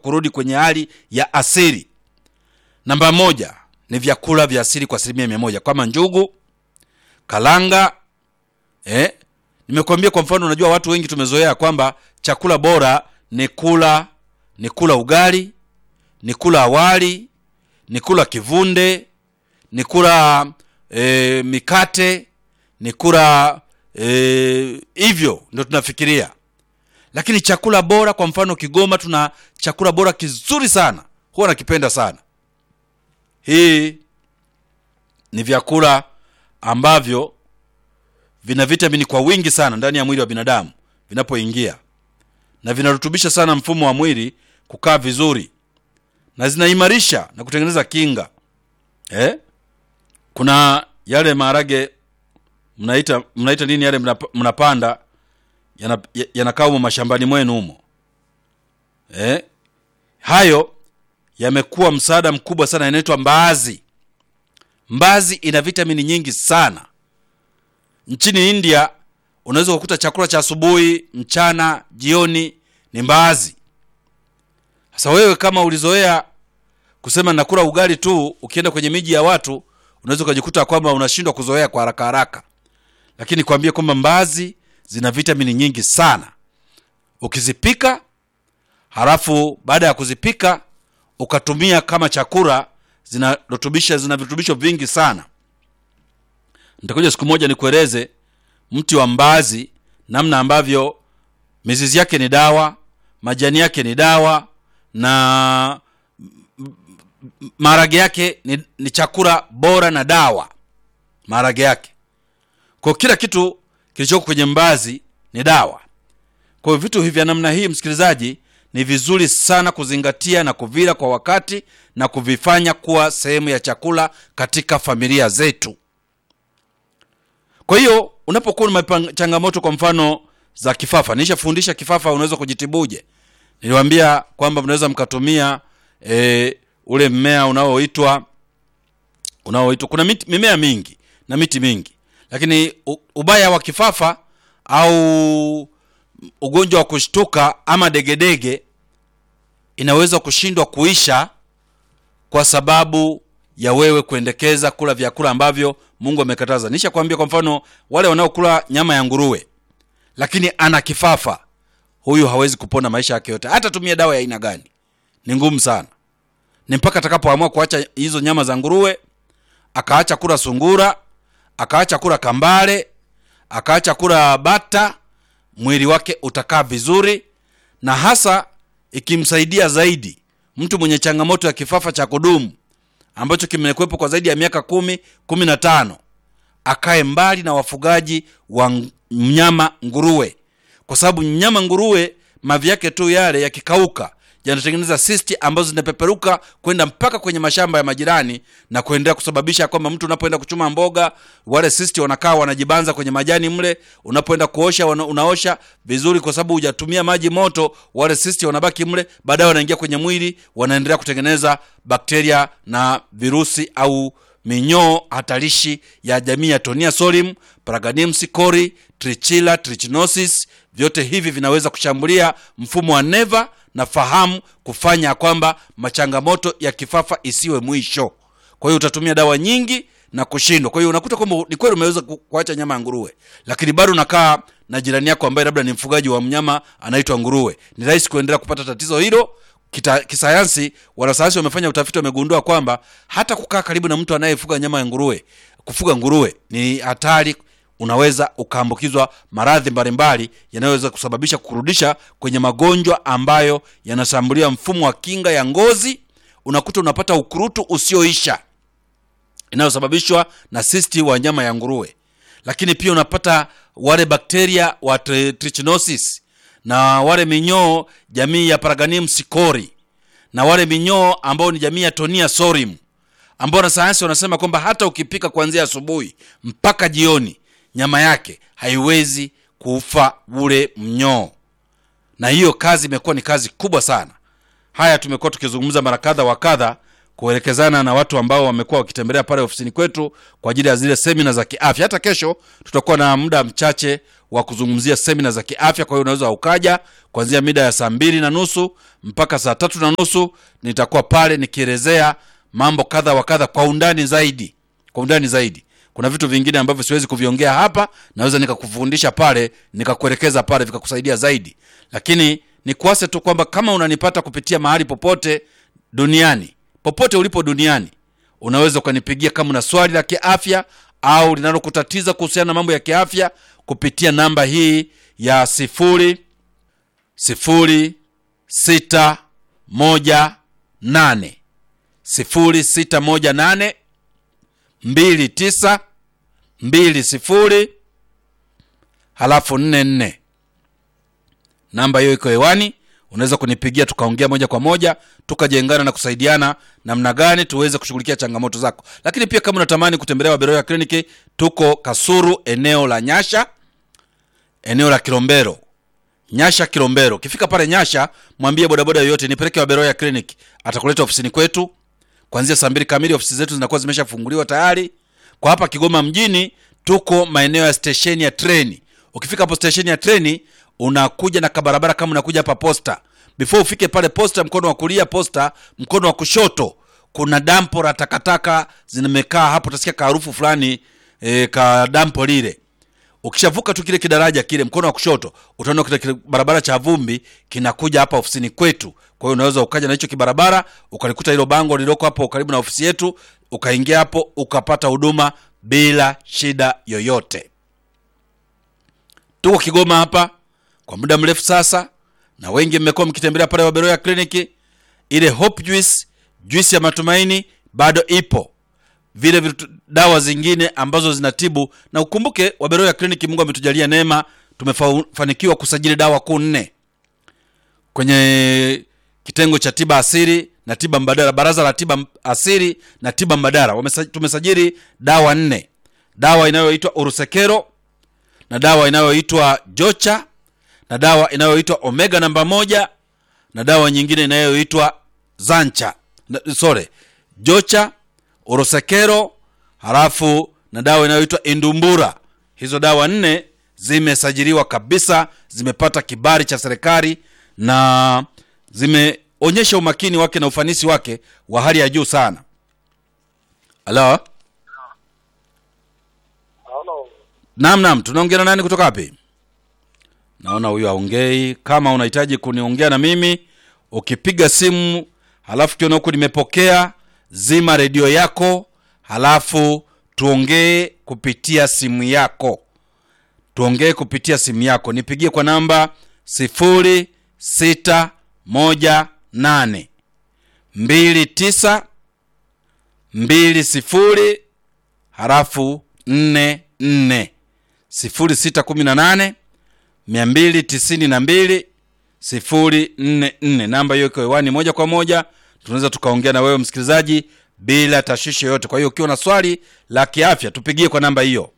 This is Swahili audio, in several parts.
kurudi kwenye hali ya asili. Namba 1 ni vyakula vya asili kwa 100% kama njugu, kalanga. Nimekuambia kwa mfano, unajua watu wengi tumezoea kwamba chakula bora ni kula ugali, ni kula wali, ni kula kivunde, ni kula mikate, ni kula hivyo ndio tunafikiria. Lakini chakula bora, kwa mfano Kigoma tuna chakula bora kizuri sana, huwa nakipenda sana. Hii ni vyakula ambavyo vina vitamini kwa wingi sana ndani ya mwili wa binadamu vinapoingia, na vinarutubisha sana mfumo wa mwili kukaa vizuri, na zinaimarisha na kutengeneza kinga. Kuna yale maharage mnaita nini yale mnapanda yanakaa humo mashambani mwenu humo. Hayo yamekuwa msaada mkubwa sana, inaitwa mbaazi. Mbaazi ina vitamini nyingi sana. Nchini India unaweza kukuta chakula cha asubuhi, mchana, jioni ni mbaazi. Sasa wewe kama ulizoea kusema nakula ugali tu, ukienda kwenye miji ya watu unaweza kujikuta kwamba unashindwa kuzoea kwa haraka haraka. Lakini kwambie kwamba mbaazi zina vitamini nyingi sana. Ukizipika, halafu baada ya kuzipika ukatumia kama chakula, zina virutubisho vingi sana. Nitakuja siku moja nikueleze mti wa mbaazi, namna ambavyo mizizi yake ni dawa, majani yake ni dawa, na maharage yake ni chakula bora na dawa. Maharage yake, kwa kila kitu kilichoko kwenye mbaazi ni dawa. Kwa hiyo vitu hivi namna hii, msikilizaji, ni vizuri sana kuzingatia na kuvila kwa wakati na kuvifanya kuwa sehemu ya chakula katika familia zetu. Kwa hiyo unapokuwa na changamoto kwa mfano za kifafa, nishafundisha kifafa unaweza kujitibuje. Niliwaambia kwamba mnaweza mkatumia ule mmea unaoitwa kuna mimea mingi na miti mingi, lakini ubaya wa kifafa au ugonjwa wa kushtuka ama degedege inaweza kushindwa kuisha kwa sababu ya wewe kuendekeza kula vyakula ambavyo Mungu amekataza. Nisha kuambia kwa mfano wale wanaokula nyama ya nguruwe lakini ana kifafa, huyu hawezi kupona maisha yake yote, hata tumia dawa ya aina gani. Ni ngumu sana. Ni mpaka atakapoamua kuacha hizo nyama za nguruwe, akaacha kula sungura, akaacha kula kambale, akaacha kula bata, mwili wake utakaa vizuri. Na hasa ikimsaidia zaidi mtu mwenye changamoto ya kifafa cha kudumu ambacho kimekuwepo kwa zaidi ya miaka 10-15, akae mbali na wafugaji wa mnyama nguruwe, kwa sababu mnyama nguruwe mavi yake tu yale yakikauka yanatengeneza cyst ambazo zinapeperuka kwenda mpaka kwenye mashamba ya majirani na kuendelea kusababisha kwamba mtu unapoenda kuchuma mboga, wale cyst wanakaa wanajibanza kwenye majani mle. Unapoenda kuosha unaosha vizuri, kwa sababu hujatumia maji moto, wale cyst wanabaki mle, baadaye wanaingia kwenye mwili, wanaendelea kutengeneza bakteria na virusi au minyoo hatarishi ya jamii ya Tonia solium, Paraganimsi cori, Trichila, Trichinosis. Vyote hivi vinaweza kushambulia mfumo wa neva na fahamu, kufanya kwamba machangamoto ya kifafa isiwe mwisho. Kwa hiyo utatumia dawa nyingi na kushindwa. Kwa hiyo unakuta kwamba ni kweli umeweza kuacha nyama ya nguruwe, lakini bado unakaa na jirani yako ambaye labda ni mfugaji wa mnyama anaitwa nguruwe. Ni rahisi kuendelea kupata tatizo hilo. Kisayansi, wanasayansi wamefanya utafiti, wamegundua kwamba hata kukaa karibu na mtu anayefuga nyama ya nguruwe, kufuga nguruwe ni hatari. Unaweza ukaambukizwa maradhi mbalimbali yanayoweza kusababisha kurudisha kwenye magonjwa ambayo yanashambulia mfumo wa kinga ya ngozi. Unakuta unapata ukurutu usioisha inayosababishwa na cyst wa nyama ya nguruwe. Lakini pia unapata wale bakteria wa trichinosis na wale minyoo jamii ya Paraganimsi cori na wale minyoo ambao ni jamii ya Tonia solium, ambao na sayansi wanasema kwamba hata ukipika kuanzia asubuhi mpaka jioni nyama yake haiwezi kufa ule mnyoo. Na hiyo kazi imekuwa ni kazi kubwa sana. Haya tumekuwa tukizungumza mara kadha wa kadha kuelekezana na watu ambao wamekuwa wakitembelea pale ofisini kwetu kwa ajili ya zile semina za kiafya. Hata kesho tutakuwa na muda mchache wa kuzungumzia semina za kiafya, kwa hiyo unaweza ukaja kuanzia mida ya 2:30 mpaka 3:30. Nitakuwa pale nikielezea mambo kadha wa kadha kwa undani zaidi. Kuna vitu vingine ambavyo siwezi kuviongea hapa, naweza nikakufundisha pale, nikakuelekeza pale, vikakusaidia zaidi. Lakini nikuase tu kwamba kama unanipata kupitia mahali popote duniani, popote ulipo duniani, unaweza ukanipigia kama una swali la kiafya au linalokutatiza kuhusiana na mambo ya kiafya kupitia namba hii ya 0618 29 20 halafu 44. Namba hiyo iko hewani, unaweza kunipigia tukaongea moja kwa moja, tukajengana na kusaidiana namna gani tuweze kushughulikia changamoto zako. Lakini pia kama unatamani kutembelea Waberoya Clinic, tuko Kasuru, eneo la Nyasha, eneo la Kilombero. Nyasha Kilombero. Ukifika pale Nyasha, mwambie bodaboda yoyote nipeleke Waberoya Clinic, atakuleta ofisini kwetu. Kuanzia 2 kamili ofisi zetu zinakuwa zimeshafunguliwa tayari. Kwa hapa Kigoma mjini tuko maeneo ya station ya treni. Ukifika hapo station ya treni, unakuja na kabarabara kama unakuja hapa Posta. Before ufike pale Posta, mkono wa kulia Posta, mkono wa kushoto kuna dampo la takataka zimekaa hapo, utasikia harufu fulani ka dampo lile. Ukishavuka tu kile kidaraja kile, mkono wa kushoto utaona kile barabara cha vumbi kinakuja hapa ofisini kwetu. Kwa hiyo unaweza ukaja na hicho kibarabara, ukalikuta hilo bango lililoko hapo karibu na ofisi yetu, ukaingia hapo ukapata huduma bila shida yoyote. Tuko Kigoma hapa kwa muda mrefu sasa, na wengi mmekuwa mkitembelea pale Waberoya Clinic. Ile Hope juice ya matumaini bado ipo. Vile dawa zingine ambazo zinatibu, na ukumbuke Waberoya Clinic Mungu ametujalia neema, tumefanikiwa kusajili dawa 4 kwenye kitengo cha tiba asili na tiba mbadala, baraza la tiba asili na tiba mbadala. Tumesajili dawa 4. Dawa inayoitwa Urusekero, na dawa inayoitwa Jocha, na dawa inayoitwa Omega namba 1, na dawa nyingine inayoitwa Zancha. Jocha, Urusekero, halafu na dawa inayoitwa Indumbura. Hizo dawa 4 zimesajiliwa kabisa, zimepata kibali cha serikali na zimeonyesha umakini wake na ufanisi wake wa hali ya juu sana. Hello? Naam, tunaongea na nani kutoka wapi? Naona huyu haongei. Kama unahitaji kuniongea na mimi, ukipiga simu halafu kiona huko nimepokea, zima redio yako halafu tuongee kupitia simu yako. Nipigie kwa namba 0618 29 20 halafu 44. 0618 292 044. Namba hiyo iko hewani moja kwa moja, tunaweza tukaongea na wewe msikilizaji bila tashwishi yoyote. Kwa hiyo ukiwa na swali la kiafya tupigie kwa namba hiyo.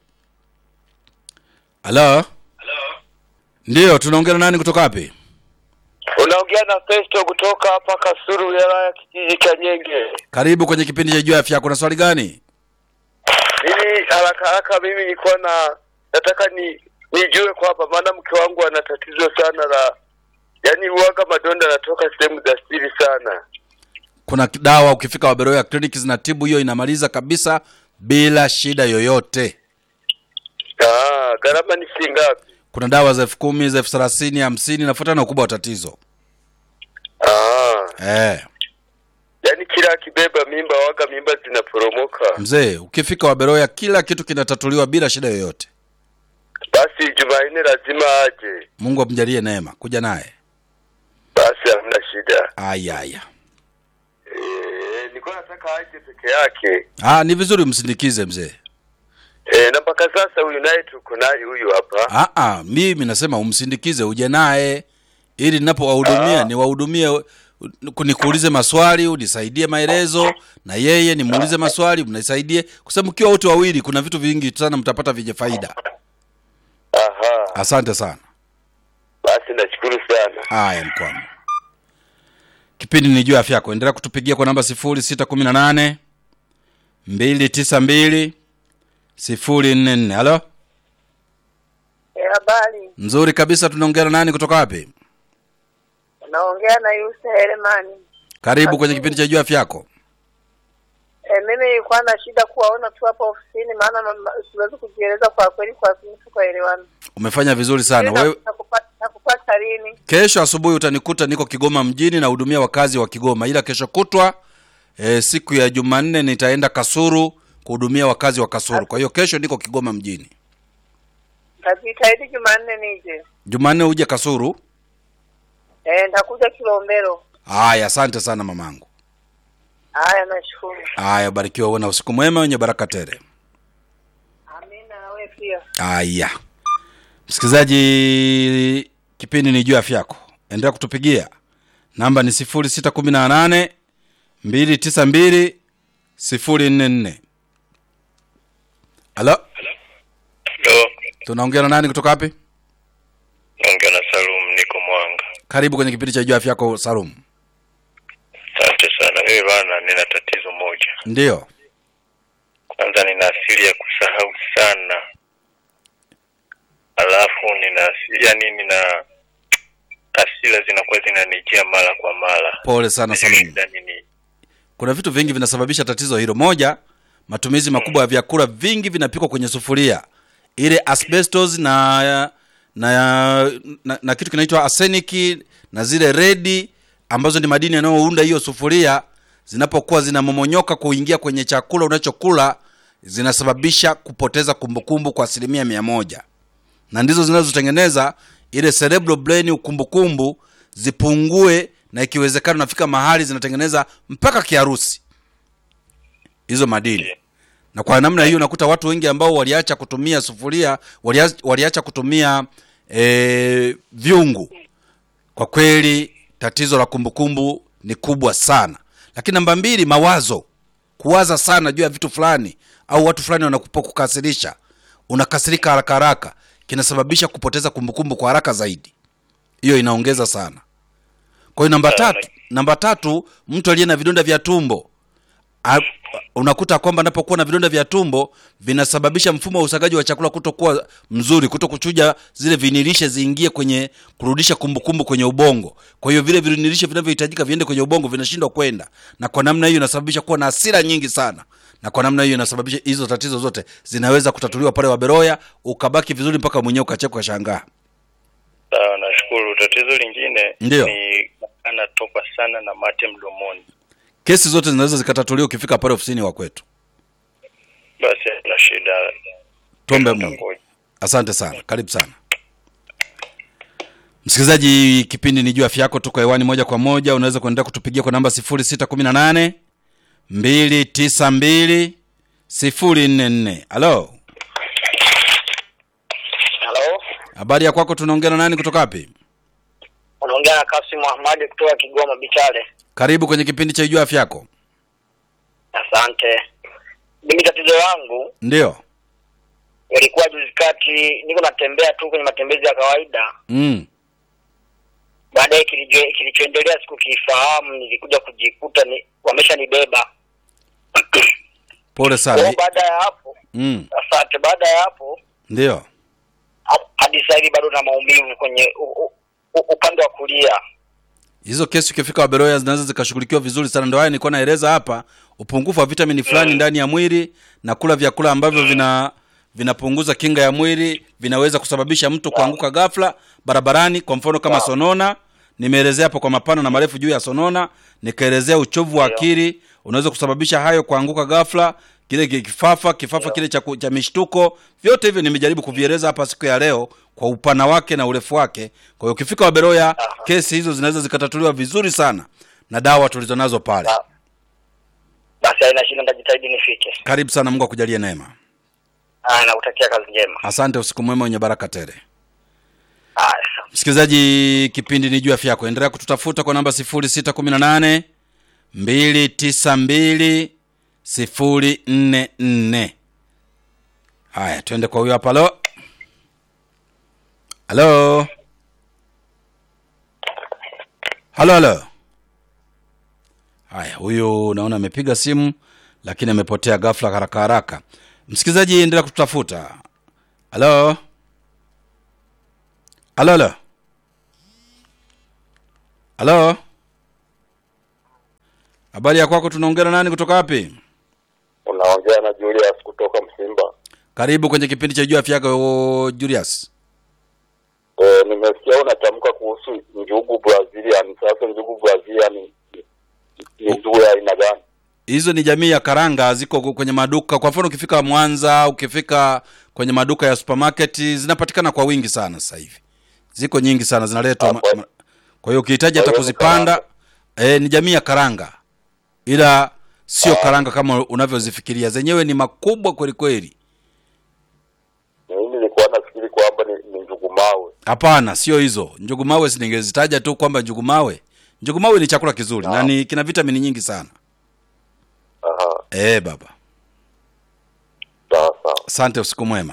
Hello? Ndio, tunaongea na nani kutoka wapi? Unaongea na Festo kutoka hapa Kasuru, wilaya ya kijiji cha Nyenge. Karibu kwenye kipindi cha Jua Afya. Kuna swali gani? Mimi haraka mimi nilikuwa nataka nijue kwamba maana mke wangu ana tatizo sana la huaga madonda yanatoka sehemu za siri sana. Kuna dawa ukifika Waberoya Clinic zinatibu hiyo, inamaliza kabisa bila shida yoyote. Gharama ni shilingi ngapi? Kuna dawa za 10,000, za 30,000, 50, nafuatana na ukubwa wa tatizo. Kila kibeba mimba waga mimba zinaporomoka. Mzee, ukifika Waberoya kila kitu kinatatuliwa bila shida yoyote. Basi Jumanne lazima aje. Mungu amjalie neema, kuja naye. Basi hamna shida. Aya. Nilikuwa nataka aje peke yake. Ni vizuri msindikize mzee. Na mpaka sasa huyu naye tuko naye huyu hapa. Mimi nasema umsindikize uje naye ili ninapowahudumia niwahudumie, nikuulize maswali, unisaidie maelezo, na yeye nimuulize maswali, mnisaidie, kwa sababu mkiwa wote wawili kuna vitu vingi sana mtapata vyenye faida. Asante sana. Basi nashukuru sana. Haya mkwamo. Kipindi ni juu ya afya yako. Endelea kutupigia kwa namba 0618 292 044. Halo? Habari. Nzuri kabisa, tunaongea na nani kutoka wapi? Naongea na Yusa Heremani. Karibu kwenye kipindi cha juu ya afya yako. Mimi nilikuwa na shida kuwaona tu hapa ofisini, maana siwezi kujieleza kwa kweli kwa mtu kwa elewana. Umefanya vizuri sana. Wewe nakupata lini? Kesho asubuhi utanikuta niko Kigoma mjini na hudumia wakazi wa Kigoma. Ila kesho kutwa siku ya Jumanne nitaenda Kasuru kuhudumia wakazi wa Kasuru. Kwa hiyo kesho niko Kigoma mjini. Tajitahidi Jumanne nije. Jumanne uje Kasuru? Nitakuja Kilombero. Haya, asante sana mamangu. Haya, nashukuru. Haya, barikiwa, uwe na usiku mwema wenye baraka tele. Amina, na wewe pia. Haya. Msikilizaji, kipindi ni juu ya afya yako. Endelea kutupigia. Namba ni 0618 292 044. Halo? Hello. Tunaongea na nani kutoka wapi? Naongea na Salum, niko Mwanga. Karibu kwenye kipindi cha juu ya afya yako Salum. Asante sana. Mimi bana nina tatizo moja. Ndio. Kwanza nina asili ya kusahau sana. Alafu nina hasira zinakuwa zinanijia mara kwa mara. Pole sana Salum. Kuna vitu vingi vinasababisha tatizo hilo. Moja, matumizi makubwa ya vyakula vingi vinapikwa kwenye sufuria. Ile asbestos na kitu kinaitwa arsenic na zile redi ambazo ni madini yanayounda hiyo sufuria, zinapokuwa zinamomonyoka kuingia kwenye chakula unachokula, zinasababisha kupoteza kumbukumbu kwa 100%. Na ndizo zinazotengeneza ile cerebral brain, ukumbukumbu zipungue, na ikiwezekana nafika mahali zinatengeneza mpaka kiharusi hizo madini. Na kwa namna hiyo nakuta watu wengi ambao waliacha kutumia sufuria, waliacha kutumia viungu. Kwa kweli tatizo la kumbukumbu ni kubwa sana. Lakini namba 2, mawazo. Kuwaza sana juu ya vitu fulani au watu fulani wanakukasirisha, unakasirika haraka haraka, kinasababisha kupoteza kumbukumbu kwa haraka zaidi. Hiyo inaongeza sana. Kwa hiyo namba 3, mtu aliye na vidonda vya tumbo, unakuta kwamba anapokuwa na vidonda vya tumbo vinasababisha mfumo wa usagaji wa chakula kutokuwa mzuri, kutokuchuja zile vinilishe ziingie kwenye kurudisha kumbukumbu kwenye ubongo. Kwa hiyo vile vinilishe vinavyohitajika viende kwenye ubongo vinashindwa kwenda, na kwa namna hiyo inasababisha kuwa na hasira nyingi sana. Na kwa namna hiyo inasababisha hizo tatizo zote zinaweza kutatuliwa pale Waberoya, ukabaki vizuri mpaka mwenyewe ukacheka ukashangaa. Sawa, nashukuru. Tatizo lingine ni anatoka sana na mate mdomoni. Kesi zote zinaweza zikatatuliwa ukifika pale ofisini wa kwetu. Basi na shida. Tuombe Mungu. Asante sana. Karibu sana. Msikilizaji, kipindi ni juu afya yako, tuko hewani moja kwa moja. Unaweza kuendelea kutupigia kwa namba 0618 292 044. Halo? Halo? Habari ya kwako, tunaongea na nani kutoka wapi? Unaongea na Kasim Ahmad kutoka Kigoma Bichale. Karibu kwenye kipindi cha juu afya yako. Asante. Mimi tatizo langu ndio ilikuwa juzi kati niko natembea tu kwenye matembezi ya kawaida. Baadaye kilichoendelea siku kifahamu, nilikuja kujikuta wameshanibeba. Pole sana. Baada ya hapo asante. Baada ya hapo ndio hadi sasa hivi bado na maumivu kwenye upande wa kulia. Hizo kesi ukifika Waberoya zinaweza zikashughulikiwa vizuri sana. Ndio haya nilikuwa naeleza hapa, upungufu wa vitamini fulani ndani ya mwili na kula vyakula ambavyo vinapunguza kinga ya mwili vinaweza kusababisha mtu kuanguka ghafla barabarani. Kwa mfano kama sonona, nimeelezea hapo kwa mapana na marefu juu ya sonona, nikaelezea uchovu wa akili unaweza kusababisha hayo, kuanguka ghafla, kile kifafa kile cha mishtuko. Vyote hivyo nimejaribu kuvieleza hapa siku ya leo kwa upana wake na urefu wake. Kwa hiyo ukifika Waberoya, kesi hizo zinaweza zikatatuliwa vizuri sana na dawa tulizonazo pale. Basi haina shida, nitajitahidi nifike. Karibu sana, Mungu akujalie neema. Nakutakia kazi njema. Asante, usiku mwema wenye baraka tele. Msikilizaji, kipindi ni juu afya yako. Endelea kututafuta kwa namba 0618 292 044. Haya, twende kwa huyo hapa. Halo? Halo? Haya, huyu naona amepiga simu lakini amepotea ghafla haraka haraka. Msikilizaji, endelea kututafuta. Halo. Halo. Halo. Habari ya kwako, tunaongea na nani kutoka wapi? Unaongea na Julius kutoka Msimba. Karibu kwenye kipindi cha Jua Afya Yako Julius. Nimesikia unatamka kuhusu njugu Brazilian. Sasa njugu Brazilian ni njugu ya aina gani? Hizo ni jamii ya karanga, ziko kwenye maduka. Kwa mfano ukifika Mwanza, ukifika kwenye maduka ya supermarket, zinapatikana kwa wingi sana sasa hivi. Ziko nyingi sana zinaletwa. Kwa hiyo ukihitaji hata kuzipanda, ni jamii ya karanga. Ila sio karanga kama unavyozifikiria. Zenyewe ni makubwa kweli kweli. Mimi nilikuwa nafikiri kwamba ni njugu mawe. Hapana, sio hizo. Njugu mawe siningezitaja tu kwamba njugu mawe. Njugu mawe ni chakula kizuri na ni kina vitamini nyingi sana. Aha. Baba. Sawa. Asante, usiku mwema.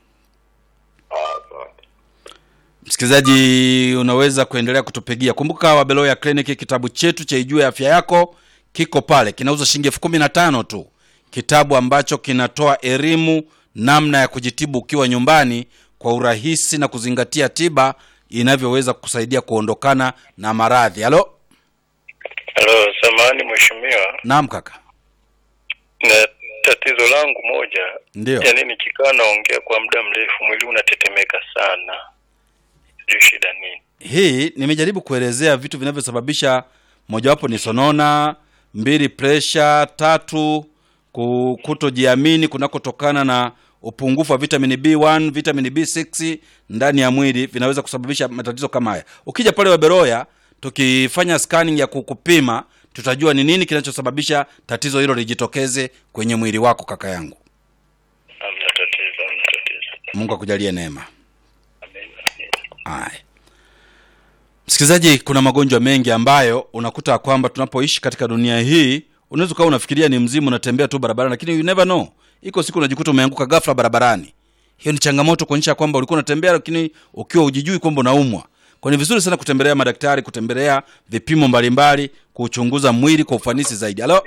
Msikilizaji, unaweza kuendelea kutupigia. Kumbuka Wabeloya Clinic, kitabu chetu cha Ijue Afya Yako kiko pale. Kinauza shilingi 15,000 tu. Kitabu ambacho kinatoa elimu namna ya kujitibu ukiwa nyumbani kwa urahisi na kuzingatia tiba inavyoweza kukusaidia kuondokana na maradhi. Halo? Halo, samahani mheshimiwa. Naam kaka. Na tatizo langu moja. Ndio. Yaani nikikaa naongea kwa muda mrefu mwili unatetemeka sana. Sijui shida nini. Hii nimejaribu kuelezea vitu vinavyosababisha. Mojawapo ni sonona, 2 pressure, 3 kutojiamini kunakotokana na upungufu wa vitamini B1, vitamini B6 ndani ya mwili, vinaweza kusababisha matatizo kama haya. Ukija pale Wabeloya, tukifanya scanning ya kukupima, tutajua ni nini kinachosababisha tatizo hilo lijitokeze kwenye mwili wako kaka yangu. Hamna tatizo. Mungu akujalie neema. Amen. Haya. Msikilizaji, kuna magonjwa mengi ambayo unakuta kwamba tunapoishi katika dunia hii, unaweza kuwa unafikiria ni mzimu unatembea tu barabarani, lakini you never know. Iko siku unajikuta umeanguka ghafla barabarani. Hiyo ni changamoto kuonyesha kwamba ulikuwa unatembea lakini ukiwa hujijui kwamba unaumwa. Kwa ni vizuri sana kutembelea madaktari, kutembelea vipimo mbalimbali, kuchunguza mwili kwa ufanisi zaidi. Halo?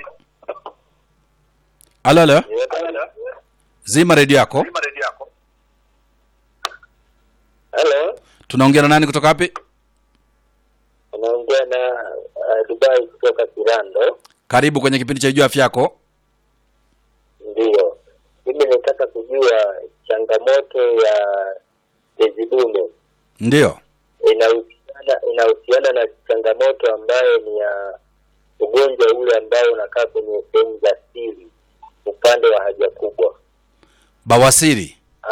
Halo? Zima redio yako. Hello. Tunaongea na nani kutoka wapi? Unaongea na Dubai kutoka Kirando. Karibu kwenye kipindi cha Jua Afya Yako. Ndio. Mimi nataka kujua changamoto ya tezi dume. Ndio. Inahusiana na changamoto ambayo ni ya ugonjwa ule ambao unakaa kwenye sehemu za siri upande wa haja kubwa. Bawasiri.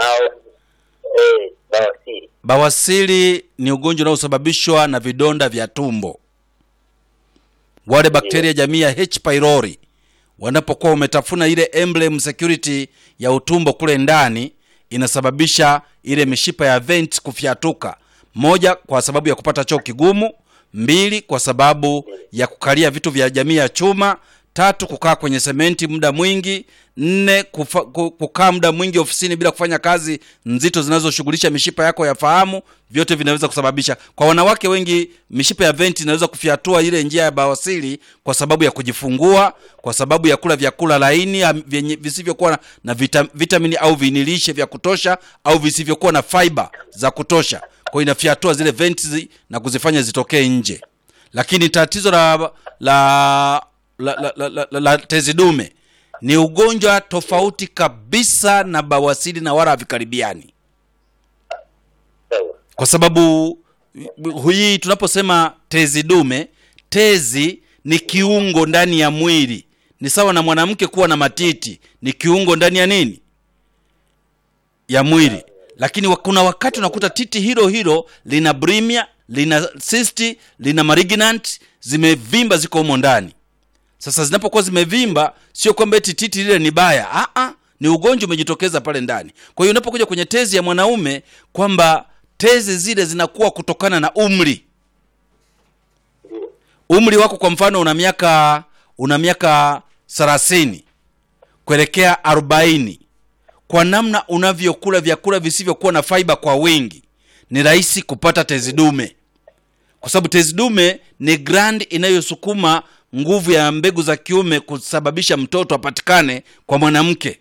Bawasiri. Bawasiri ni ugonjwa unaosababishwa na vidonda vya tumbo. Wale bakteria jamii ya H pylori wanapokuwa umetafuna ile emblem security ya utumbo kule ndani, inasababisha ile mishipa ya vent kufyatuka. 1, kwa sababu ya kupata choo kigumu. 2, kwa sababu ya kukalia vitu vya jamii ya chuma. 3, kukaa kwenye sementi muda mwingi. 4, kukaa muda mwingi ofisini bila kufanya kazi nzito zinazoshughulisha mishipa yako ya fahamu. Vyote vinaweza kusababisha. Kwa wanawake wengi, mishipa ya venti inaweza kufyatua ile njia ya bawasiri kwa sababu ya kujifungua, kwa sababu ya kula vyakula laini visivyokuwa na vitamini au vinilishe vya kutosha, au visivyokuwa na fiber za kutosha. Kwa inafyatua zile venti na kuzifanya zitokee nje. Lakini tatizo la tezi dume ni ugonjwa tofauti kabisa na bawasiri, na wala havikaribiani. Kwa sababu hii tunaposema tezi dume, tezi ni kiungo ndani ya mwili. Ni sawa na mwanamke kuwa na matiti, ni kiungo ndani ya nini? Ya mwili. Lakini kuna wakati unakuta titi hilo lina brimia, lina cyst, lina malignant, zimevimba ziko humo ndani. Sasa zinapokuwa zimevimba, sio kwamba titi lile ni baya. Ni ugonjwa umejitokeza pale ndani. Kwa hiyo unapokuja kwenye tezi ya mwanaume, kwamba tezi zile zinakuwa kutokana na umri. Umri wako, kwa mfano una miaka 30 kuelekea 40. Kwa namna unavyokula vyakula visivyokuwa na fiber kwa wingi, ni rahisi kupata tezi dume. Kwa sababu tezi dume ni gland inayosukuma nguvu ya mbegu za kiume kusababisha mtoto apatikane kwa mwanamke.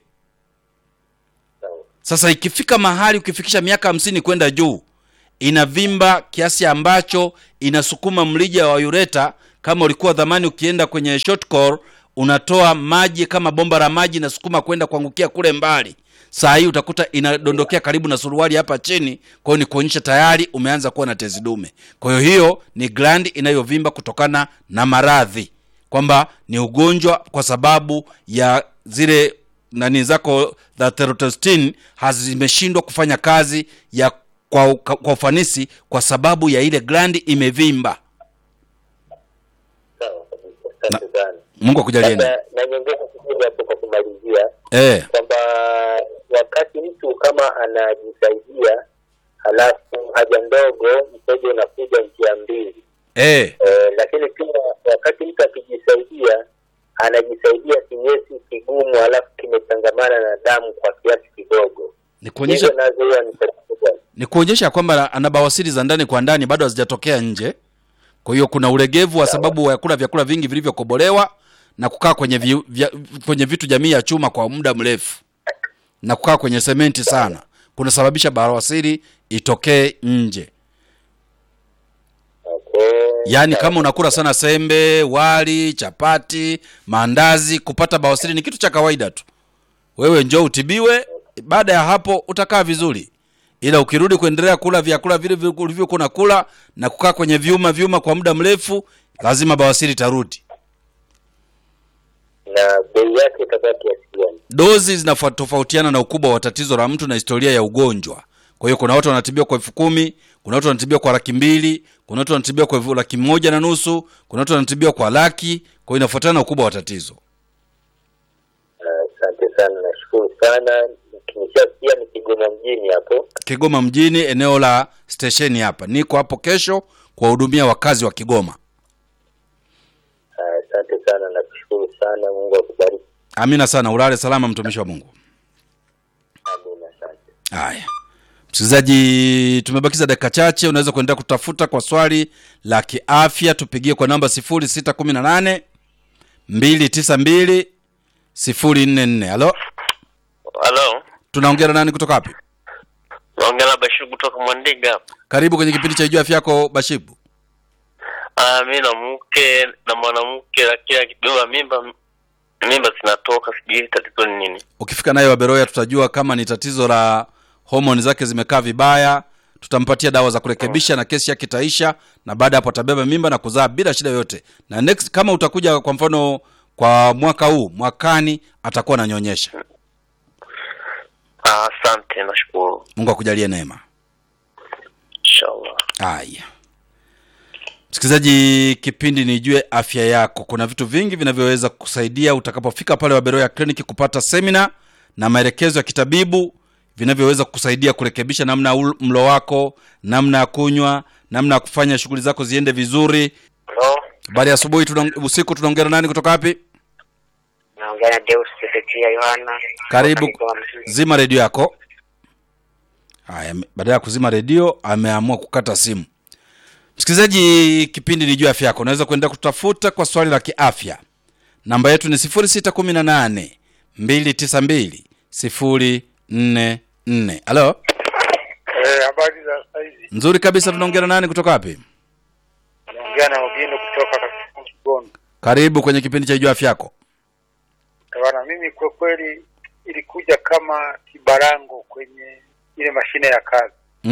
Sasa ikifika mahali ukifikisha miaka 50 kwenda juu, inavimba kiasi ambacho inasukuma mlija wa ureta. Kama ulikuwa zamani ukienda kwenye short core unatoa maji kama bomba la maji na sukuma kwenda kuangukia kule mbali, saa hii utakuta inadondokea karibu na suruali hapa chini. Kwa hiyo ni kuonyesha tayari umeanza kuwa na tezi dume. Kwa hiyo ni gland inayovimba kutokana na maradhi, kwamba ni ugonjwa kwa sababu ya zile nani zako za testosterone hazimeshindwa kufanya kazi ya kwa ufanisi kwa sababu ya ile gland imevimba. Mungu akujalie. Na nyongeza kidogo hapo kwa kumalizia. Kwamba wakati mtu kama anajisaidia halafu haja ndogo mkojo unakuja njia mbili. Lakini pia wakati mtu akijisaidia anajisaidia kinyesi kigumu halafu kimechangamana na damu kwa kiasi kidogo. Ni kuonyesha kwamba ana bawasiri za ndani kwa ndani bado hazijatokea nje. Kwa hiyo kuna ulegevu wa sababu ya kula vyakula vingi vilivyokobolewa na kukaa kwenye vitu jamii ya chuma kwa muda mrefu na kukaa kwenye sementi sana kunasababisha bawasiri itokee nje. Yaani kama unakula sana sembe, wali, chapati, mandazi, kupata bawasiri ni kitu cha kawaida tu. Wewe njoo utibiwe, baada ya hapo utakaa vizuri. Ila ukirudi kuendelea kula vyakula vile vilivyokuwa unakula na kukaa kwenye vyuma kwa muda mrefu, lazima bawasiri tarudi. Na bei yake itakuwa kiasi gani? Dozi zinatofautiana na ukubwa wa tatizo la mtu na historia ya ugonjwa. Kwa hiyo kuna watu wanatibiwa kwa 10,000, kuna watu wanatibiwa kwa 200,000, kuna watu wanatibiwa kwa 1,500,000, kuna watu wanatibiwa kwa 100,000. Kwa hiyo inafuatana na ukubwa wa tatizo. Asante sana, nashukuru sana. Kinishasikia ni Kigoma mjini hapo. Kigoma mjini, eneo la station hapa. Niko hapo kesho kuwahudumia wakazi wa Kigoma. Asante sana, nakushukuru sana. Mungu akubariki. Amina sana. Ulale salama mtumishi wa Mungu. Amina, asante. Haya. Msikilizaji, tumebakiza dakika chache. Unaweza kuendelea kutafuta kwa swali la kiafya. Tupigie kwa namba 0618 292 044. Halo? Tunaongea nani kutoka wapi? Naongea na Bashibu kutoka Mwandiga. Karibu kwenye kipindi cha Ijua Afya Yako Bashibu. Mimi na mke na mwanamke lakini akibeba mimba zinatoka, sijui tatizo ni nini. Ukifika naye Waberoya tutajua kama ni tatizo la homoni zake zimekaa vibaya. Tutampatia dawa za kurekebisha na kesi yake itaisha, na baada hapo atabeba mimba na kuzaa bila shida yoyote. Na next kama utakuja kwa mfano kwa mwaka huu, mwakani atakuwa ananyonyesha. Asante, nashukuru. Mungu akujalie neema. Inshallah. Haya. Msikilizaji, kipindi ni Ijue Afya Yako. Kuna vitu vingi vinavyoweza kusaidia utakapofika pale Waberoya Clinic kupata semina na maelekezo ya kitabibu vinavyoweza kusaidia kurekebisha namna mlo wako, namna ya kunywa, namna ya kufanya shughuli zako ziende vizuri. Baada ya asubuhi usiku tunaongea nani kutoka wapi? Naongea na Deus Setia Yohana. Karibu. Zima redio yako. Haya, baada ya kuzima redio ameamua kukata simu. Msikilizaji, kipindi ni Jua Afya Yako. Unaweza kuenda kutafuta kwa swali la kiafya. Namba yetu ni 0618 292 044. Halo? Habari za saizi? Nzuri kabisa. Tunaongea nani kutoka wapi? Naongea na Ogino kutoka Kigoma. Karibu kwenye kipindi cha Jua Afya Yako. Bwana, mimi kwa kweli ilikuja kama kibarango kwenye ile mashine ya kazi.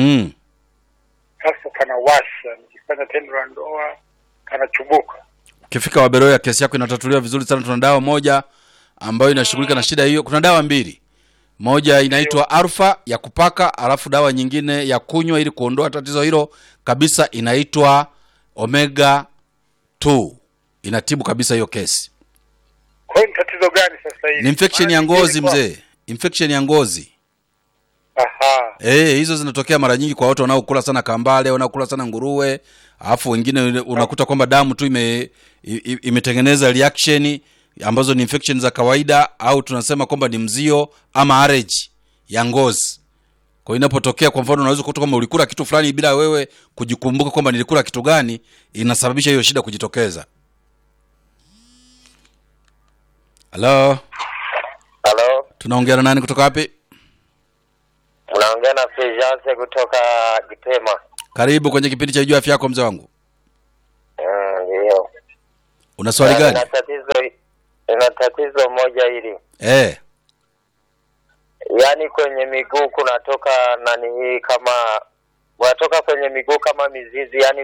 Sasa kana washa, nikifanya tendo la ndoa kana chubuka. Ukifika Waberoya kesi yako inatatuliwa vizuri sana. Tuna dawa moja ambayo inashughulika na shida hiyo. Kuna dawa mbili. Moja inaitwa Alpha ya kupaka, alafu dawa nyingine ya kunywa ili kuondoa tatizo hilo kabisa inaitwa Omega 2. Inatibu kabisa hiyo kesi. Kwa hiyo tatizo gani sasa hivi? Ni infection ya ngozi mzee. Infection ya ngozi. Hizo zinatokea mara nyingi kwa watu wanaokula sana kambale, wanaokula sana nguruwe, alafu wengine unakuta kwamba damu tu imetengeneza reaction ambazo ni infection za kawaida, au tunasema kwamba ni mzio ama allergy ya ngozi. Kwa inapotokea kwa mfano unaweza kukuta kama ulikula kitu fulani bila wewe kujikumbuka kwamba nilikula kitu gani, inasababisha hiyo shida kujitokeza. Halo. Halo, Tunaongea na nani kutoka wapi? unaongea na Fejance kutoka Gitema. Karibu kwenye kipindi cha Jua Afya Yako mzee wangu. Ndio. Una swali gani? Ina tatizo moja hili. Yaani kwenye miguu kunatoka nani hii kama unatoka kwenye miguu kama mizizi, yani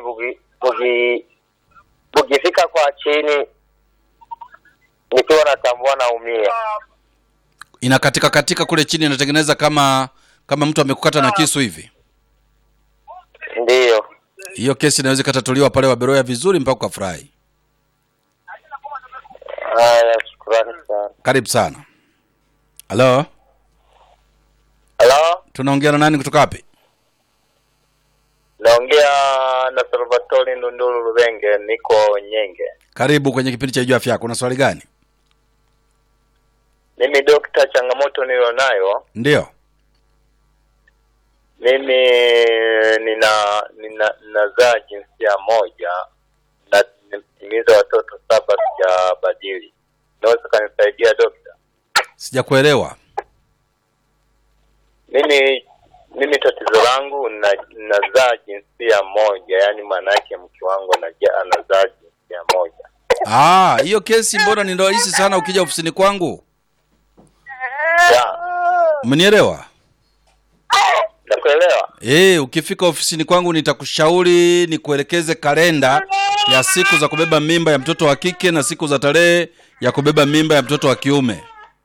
bugifika kwa chini nikiwa natambua naumia. Inakatika katika kule chini, inatengeneza kama mtu amekukata na kisu hivi. Ndio. Hiyo kesi inaweza katatuliwa pale Waberoya vizuri mpaka ukafurahi. Haya, shukrani sana. Karibu sana. Halo. Halo. Tunaongea na nani kutoka wapi? Naongea na Salvatore Ndunduru Rubenge, niko Nyenge. Karibu kwenye kipindi cha Jua Afya Yako. Una swali gani? Mimi dokta, changamoto nilionayo. Ndio. Mimi ninazaa jinsia moja na nimetimiza watoto 7 sijabadili. Naweza kanisaidia dokta? Sijakuelewa. Mimi tatizo langu nazaa jinsia moja, yani maana yake mke wangu anazaa jinsia moja. Hiyo kesi mbona ni rahisi sana ukija ofisini kwangu? Ya. Umenielewa? Nakuelewa. Ukifika ofisini kwangu nitakushauri nikuelekeze kalenda ya siku za kubeba mimba ya mtoto wa kike na siku za tarehe ya kubeba mimba ya mtoto wa kiume.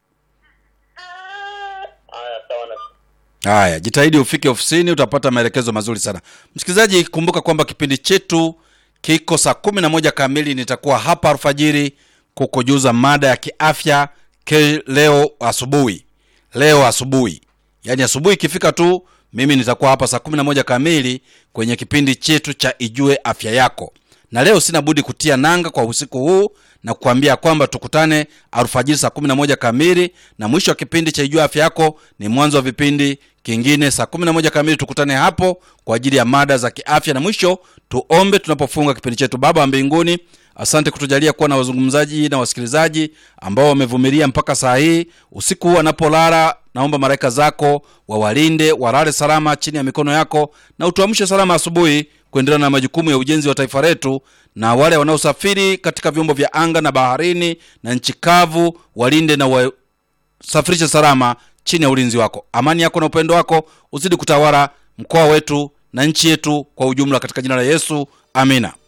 Haya, jitahidi ufike ofisini, utapata maelekezo mazuri sana. Msikilizaji, kumbuka kwamba kipindi chetu kiko saa 11 kamili. Nitakuwa hapa alfajiri kukujuza mada ya kiafya leo asubuhi. Yaani asubuhi ikifika tu mimi nitakuwa hapa saa 11 kamili kwenye kipindi chetu cha Ijue Afya Yako. Na leo sina budi kutia nanga kwa usiku huu na kukuambia kwamba tukutane alfajiri saa 11 kamili, na mwisho wa kipindi cha Ijue Afya Yako ni mwanzo wa vipindi kingine saa 11 kamili. Tukutane hapo kwa ajili ya mada za kiafya, na mwisho tuombe tunapofunga kipindi chetu. Baba wa mbinguni, asante kutujalia kuwa na wazungumzaji na wasikilizaji ambao wamevumilia mpaka saa hii. Usiku huu wanapolala, naomba malaika zako wawalinde, walale salama chini ya mikono yako, na utuamshe salama asubuhi kuendelea na majukumu ya ujenzi wa taifa letu. Na wale wanaosafiri katika vyombo vya anga na baharini na nchi kavu, walinde na wasafirishe salama chini ya ulinzi wako. Amani yako na upendo wako uzidi kutawala mkoa wetu na nchi yetu kwa ujumla, katika jina la Yesu. Amina.